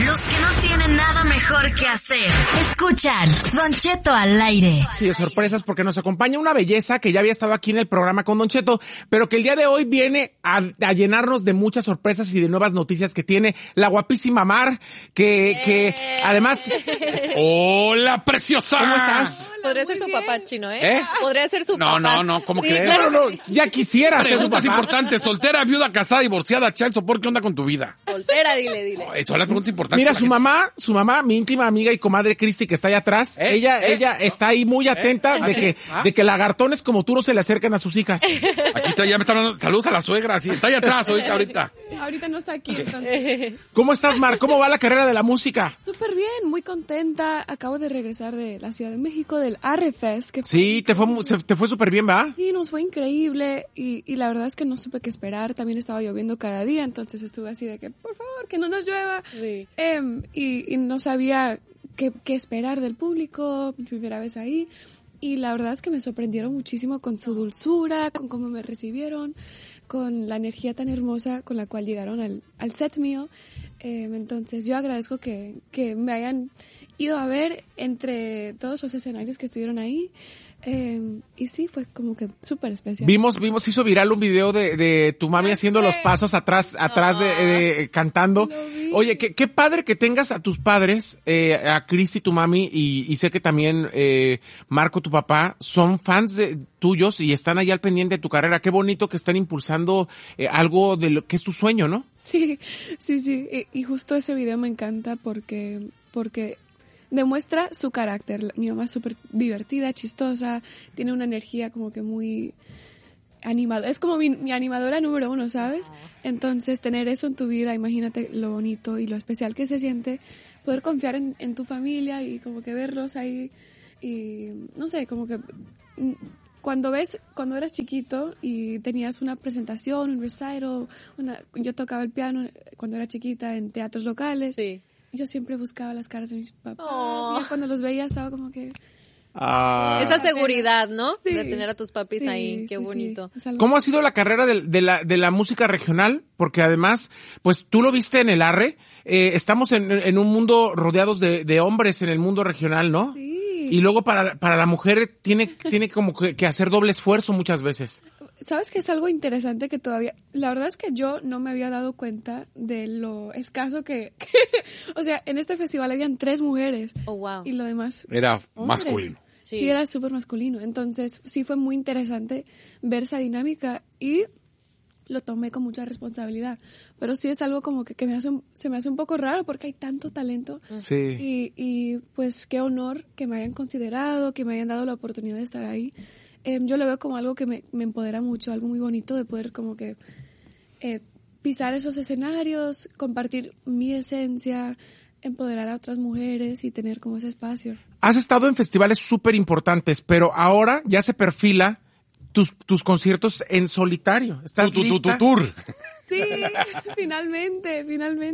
Los que no tienen nada mejor que hacer. Escuchan Don Cheto al aire. Sí, de sorpresas, porque nos acompaña una belleza que ya había estado aquí en el programa con Don Cheto, pero que el día de hoy viene a llenarnos de muchas sorpresas y de nuevas noticias que tiene la guapísima Mar, que además... ¡Hola, preciosa! ¿Cómo estás? Hola, podría ser su papá, Chino, ¿eh? Podría ser su papá. No, ¿cómo crees? Claro. No, ya quisiera ser su Preguntas papá. importantes: soltera, viuda, casada, divorciada, child support, ¿qué onda con tu vida? Soltera, dile. Esas son las preguntas importantes. Mira, que la su mamá, mi íntima amiga y comadre Cristi, que está allá atrás, ella está ahí muy atenta de que lagartones como tú no se le acercan a sus hijas. gente- Aquí está, ya me están dando saludos a la suegra, sí, está allá atrás ahorita. Ahorita no está aquí, entonces. ¿Cómo estás, Mar? ¿Cómo va la carrera de la música? Súper bien, muy contenta. Acabo de regresar de la Ciudad de México, del Arrefest. Que Sí, te fue súper bien, ¿va? Sí, nos fue increíble y la verdad es que no supe qué esperar. También estaba lloviendo cada día, entonces estuve así de que, por favor, que no nos llueva. Sí. Y no sabía qué esperar del público, mi primera vez ahí. Y la verdad es que me sorprendieron muchísimo con su dulzura, con cómo me recibieron, con la energía tan hermosa con la cual llegaron al set mío. Entonces yo agradezco que me hayan ido a ver entre todos los escenarios que estuvieron ahí. Y sí, fue como que súper especial. Vimos, hizo viral un video de tu mami haciendo los pasos atrás de cantando. Lo vi. Oye, qué padre que tengas a tus padres, a Cristi, tu mami, y sé que también Marco, tu papá, son fans tuyos y están ahí al pendiente de tu carrera. Qué bonito que están impulsando algo de lo que es tu sueño, ¿no? Sí. Y justo ese video me encanta porque demuestra su carácter. Mi mamá es súper divertida, chistosa, tiene una energía como que muy animada. Es como mi animadora número 1, ¿sabes? Entonces, tener eso en tu vida, imagínate lo bonito y lo especial que se siente, poder confiar en tu familia y como que verlos ahí y, no sé, como que... Cuando eras chiquito y tenías una presentación, un recital, yo tocaba el piano cuando era chiquita en teatros locales. Sí. Yo siempre buscaba las caras de mis papás. Oh. Y ya cuando los veía estaba como que... Esa seguridad, ¿no? Sí. De tener a tus papis Sí, ahí. Qué sí, bonito. sí. Es algo- ¿Cómo ha sido la carrera de la música regional? Porque además, pues tú lo viste en el Arre, estamos en un mundo rodeados de hombres en el mundo regional, ¿no? Sí. Y luego para la mujer tiene como que hacer doble esfuerzo muchas veces. ¿Sabes qué es algo interesante que todavía... La verdad es que yo no me había dado cuenta de lo escaso que o sea, en este festival habían 3 mujeres. Oh, wow. Y lo demás... Era hombres. masculino. Sí, era súper masculino. Entonces, sí fue muy interesante ver esa dinámica y lo tomé con mucha responsabilidad. Pero sí es algo como que se me hace un poco raro porque hay tanto talento. Sí. Y pues qué honor que me hayan considerado, que me hayan dado la oportunidad de estar ahí. Yo lo veo como algo que me empodera mucho, algo muy bonito de poder como que pisar esos escenarios, compartir mi esencia, empoderar a otras mujeres y tener como ese espacio. Has estado en festivales súper importantes, pero ahora ya se perfila tus conciertos en solitario. ¿Estás lista? Tu tour. Sí, finalmente.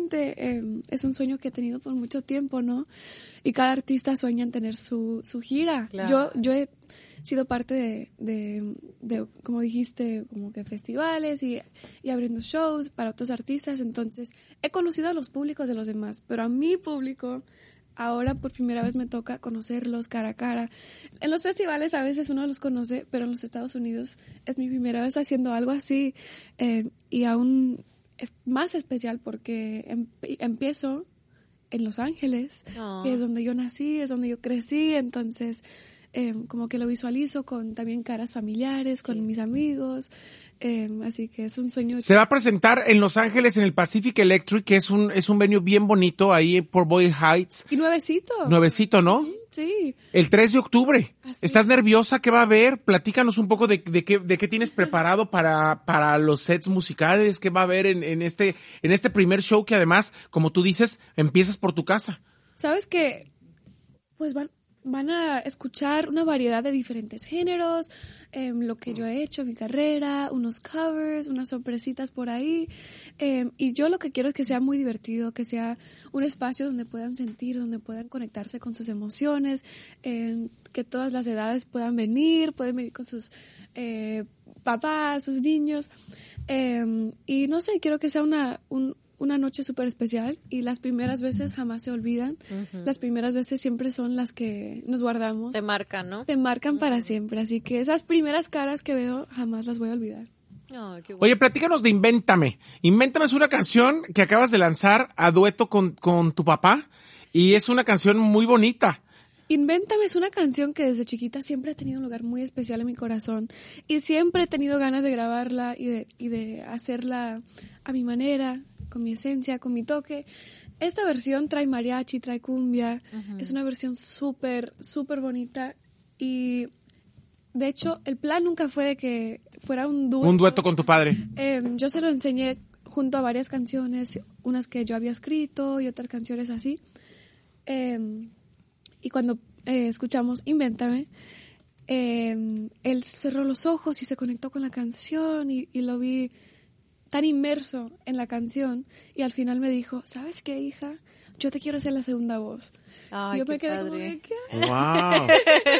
Es un sueño que he tenido por mucho tiempo, ¿no? Y cada artista sueña en tener su gira. Claro. Yo he sido parte de, como dijiste, como que festivales y abriendo shows para otros artistas. Entonces, he conocido a los públicos de los demás, pero a mi público... Ahora por primera vez me toca conocerlos cara a cara. En los festivales a veces uno los conoce, pero en los Estados Unidos es mi primera vez haciendo algo así. Y aún es más especial porque empiezo en Los Ángeles, que es donde yo nací, es donde yo crecí. Entonces, como que lo visualizo con también caras familiares, con mis amigos. Así que es un sueño. Se va a presentar en Los Ángeles en el Pacific Electric, que es un venue bien bonito ahí por Boyle Heights. Y nuevecito. Nuevecito, ¿no? Sí. El 3 de octubre. Así ¿Estás es. nerviosa? ¿Qué va a haber? Platícanos un poco de qué tienes preparado para los sets musicales. ¿Qué va a haber en este primer show que además, como tú dices, empiezas por tu casa? ¿Sabes qué? Pues van a escuchar una variedad de diferentes géneros, lo que yo he hecho en mi carrera, unos covers, unas sorpresitas por ahí. Y yo lo que quiero es que sea muy divertido, que sea un espacio donde puedan sentir, donde puedan conectarse con sus emociones, que todas las edades pueden venir con sus papás, sus niños. Y no sé, quiero que sea una noche súper especial y las primeras veces jamás se olvidan. Las primeras veces siempre son las que nos guardamos. Te marcan, ¿no? Te marcan para siempre, así que esas primeras caras que veo jamás las voy a olvidar. Oh, qué bueno. Oye, platícanos de Invéntame. Invéntame es una canción que acabas de lanzar a dueto con tu papá y es una canción muy bonita. Invéntame es una canción que desde chiquita siempre ha tenido un lugar muy especial en mi corazón y siempre he tenido ganas de grabarla y de hacerla a mi manera, con mi esencia, con mi toque. Esta versión trae mariachi, trae cumbia, es una versión súper, súper bonita y de hecho el plan nunca fue de que fuera un dueto. Un dueto con tu padre. Yo se lo enseñé junto a varias canciones, unas que yo había escrito y otras canciones así. Y cuando escuchamos Invéntame, él cerró los ojos y se conectó con la canción y lo vi tan inmerso en la canción y al final me dijo, ¿sabes qué, hija? Yo te quiero hacer la segunda voz. Ay, yo me quedé padre. como de, ¿qué? Wow.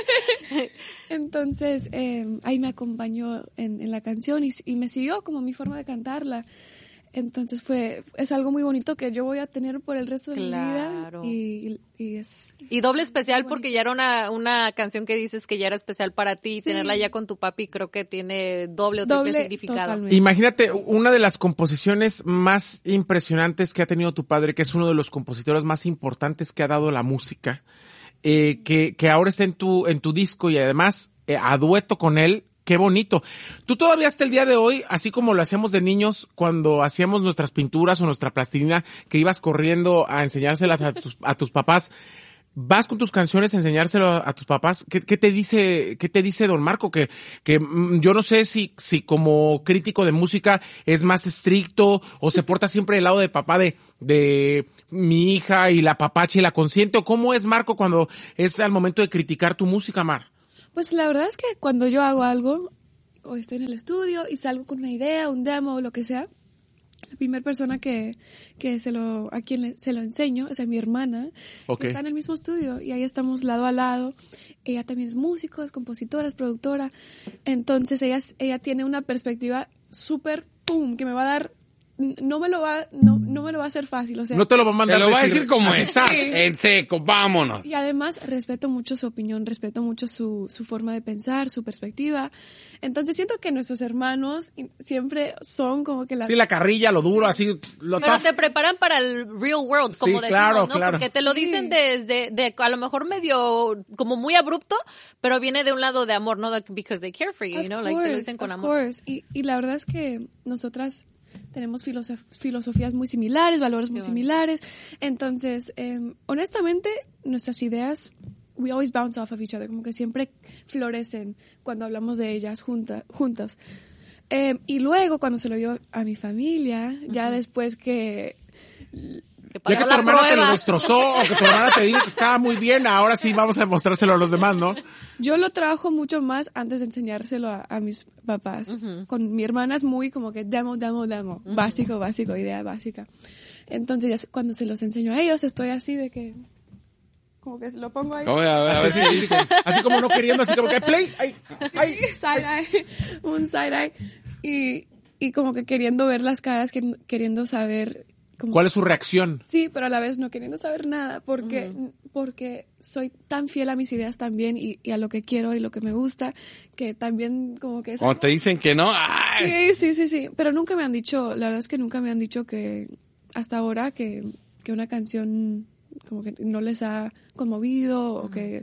Entonces, ahí me acompañó en la canción y me siguió como mi forma de cantarla. Entonces es algo muy bonito que yo voy a tener por el resto de mi vida y es... Y doble especial porque ya era una canción que dices que ya era especial para ti y tenerla ya con tu papi creo que tiene doble o triple significado. Totalmente. Imagínate una de las composiciones más impresionantes que ha tenido tu padre, que es uno de los compositores más importantes que ha dado la música, que ahora está en tu disco y además a dueto con él. Qué bonito. Tú todavía hasta el día de hoy, así como lo hacíamos de niños cuando hacíamos nuestras pinturas o nuestra plastilina, que ibas corriendo a enseñárselas a tus papás, vas con tus canciones a enseñárselo a tus papás. ¿Qué te dice don Marco? Que yo no sé si como crítico de música es más estricto o se porta siempre del lado de papá de mi hija y la papacha y la consiente, o cómo es Marco cuando es al momento de criticar tu música, Mar. Pues la verdad es que cuando yo hago algo, o estoy en el estudio y salgo con una idea, un demo o lo que sea, la primera persona a quien se lo enseño es a mi hermana, que está en el mismo estudio y ahí estamos lado a lado. Ella también es músico, es compositora, es productora, entonces ella tiene una perspectiva súper que me va a dar. No me lo va a hacer fácil, o sea. No te lo va a mandar. Te lo va a decir como es. Sí. En seco, vámonos. Y además respeto mucho su opinión, respeto mucho su forma de pensar, su perspectiva. Entonces siento que nuestros hermanos siempre son como que Sí, la carrilla, lo duro, así, lo Pero tough. te preparan para el real world, como Sí, decimos, claro, ¿no? claro. Porque te lo dicen desde a lo mejor medio, como muy abrupto, pero viene de un lado de amor, no because they care for you, you know, like te lo dicen con amor. Course. Y la verdad es que nosotras tenemos filosofías muy similares, valores muy similares. Entonces, honestamente, nuestras ideas, we always bounce off of each other, como que siempre florecen cuando hablamos de ellas juntas. Y luego, cuando se lo dio a mi familia, ya después que Ya que tu hermana te lo destrozó o que tu hermana te dijo que estaba muy bien, ahora sí vamos a mostrárselo a los demás, ¿no? Yo lo trabajo mucho más antes de enseñárselo a mis papás. Con mi hermana es muy como que demo. Básico, idea básica. Entonces ya cuando se los enseño a ellos estoy así de que... Como que lo pongo ahí. Así como no queriendo, así como que play. Side-eye. Un side-eye. Y como que queriendo ver las caras, queriendo saber... ¿Cuál es su reacción? Sí, pero a la vez no queriendo saber nada, porque soy tan fiel a mis ideas también y a lo que quiero y lo que me gusta, que también como que... Cuando te dicen que no, ¡ay! Sí, pero nunca me han dicho, la verdad es que nunca me han dicho que hasta ahora que una canción como que no les ha conmovido o que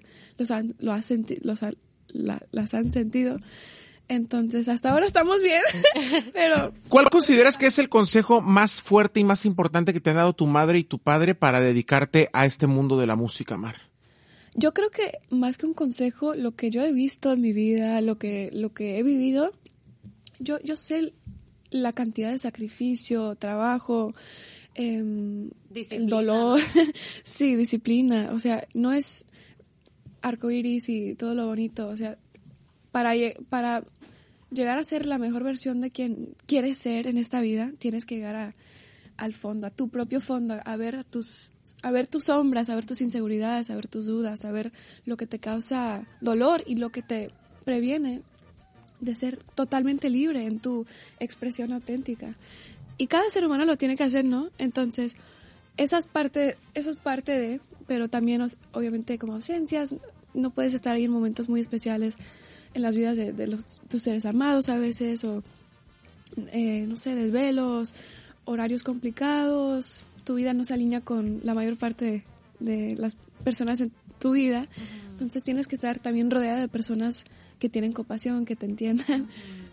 las han sentido. Entonces, hasta ahora estamos bien, pero... ¿Cuál consideras que es el consejo más fuerte y más importante que te han dado tu madre y tu padre para dedicarte a este mundo de la música, Mar? Yo creo que más que un consejo, lo que yo he visto en mi vida, lo que he vivido, yo sé la cantidad de sacrificio, trabajo, el dolor, sí, disciplina, o sea, no es arcoíris y todo lo bonito, o sea, para llegar a ser la mejor versión de quien quieres ser en esta vida, tienes que llegar al fondo, a tu propio fondo, a ver tus sombras, a ver tus inseguridades, a ver tus dudas, a ver lo que te causa dolor y lo que te previene de ser totalmente libre en tu expresión auténtica. Y cada ser humano lo tiene que hacer, ¿no? Entonces, eso es parte de, pero también obviamente como ausencias, no puedes estar ahí en momentos muy especiales en las vidas de tus seres amados a veces, o no sé, desvelos, horarios complicados, tu vida no se alinea con la mayor parte de las personas en tu vida, entonces tienes que estar también rodeada de personas que tienen compasión, que te entiendan,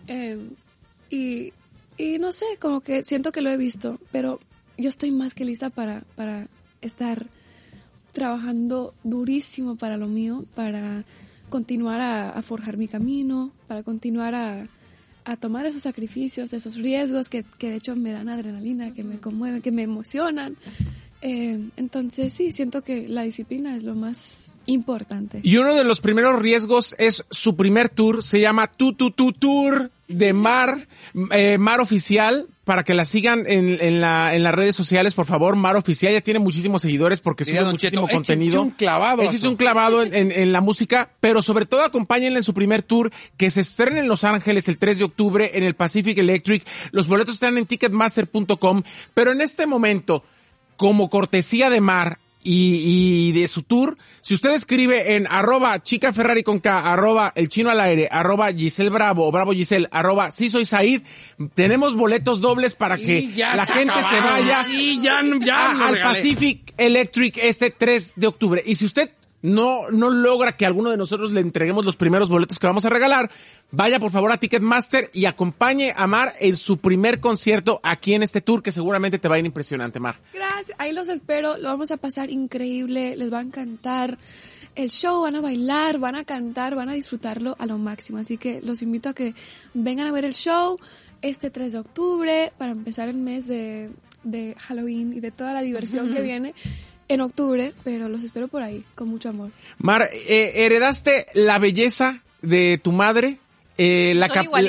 y no sé, como que siento que lo he visto, pero yo estoy más que lista para estar trabajando durísimo para lo mío, para continuar a forjar mi camino, para continuar a tomar esos sacrificios, esos riesgos que de hecho me dan adrenalina, que me conmueven, que me emocionan. Entonces sí, siento que la disciplina es lo más importante. Y uno de los primeros riesgos es su primer tour, se llama Tour de Mar, Mar Oficial, para que la sigan en las redes sociales, por favor. Mar Oficial ya tiene muchísimos seguidores porque sube muchísimo contenido. Échese un clavado en la música, pero sobre todo acompáñenla en su primer tour que se estrena en Los Ángeles el 3 de octubre en el Pacific Electric. Los boletos están en ticketmaster.com, pero en este momento, como cortesía de Mar y de su tour, si usted escribe en @chicaferrari con K, @elchinoalaire, @Giselle Bravo o Bravo Giselle, @sí soy Said, tenemos boletos dobles para que la gente se vaya al Pacific Electric este 3 de octubre. Y si usted no logra que alguno de nosotros le entreguemos los primeros boletos que vamos a regalar, vaya por favor a Ticketmaster y acompañe a Mar en su primer concierto aquí en este tour que seguramente te va a ir impresionante, Mar. Gracias, ahí los espero, lo vamos a pasar increíble, les va a encantar el show, van a bailar, van a cantar, van a disfrutarlo a lo máximo, así que los invito a que vengan a ver el show este 3 de octubre para empezar el mes de Halloween y de toda la diversión que viene en octubre, pero los espero por ahí, con mucho amor. Mar, heredaste la belleza de tu madre, la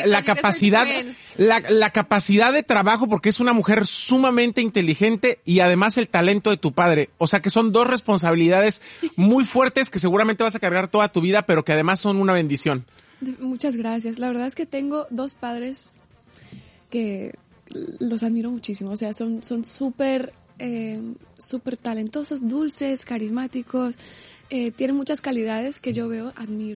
capacidad de trabajo, porque es una mujer sumamente inteligente, y además el talento de tu padre. O sea que son dos responsabilidades muy fuertes que seguramente vas a cargar toda tu vida, pero que además son una bendición. Muchas gracias. La verdad es que tengo dos padres que los admiro muchísimo. O sea, son súper talentosos, dulces, carismáticos, tienen muchas calidades que yo veo,